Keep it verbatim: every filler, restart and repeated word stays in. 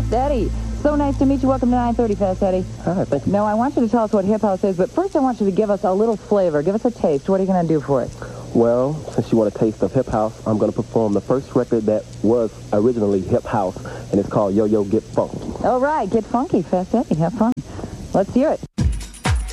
Fast Eddie. So nice to meet you. Welcome to nine thirty, Fast Eddie. Hi, thank you. Now, I want you to tell us what hip house is, but first I want you to give us a little flavor. Give us a taste. What are you going to do for us? Well, since you want a taste of hip house, I'm going to perform the first record that was originally hip house, and it's called Yo Yo Get Funky. All right, get funky, Fast Eddie. Have fun. Let's hear it.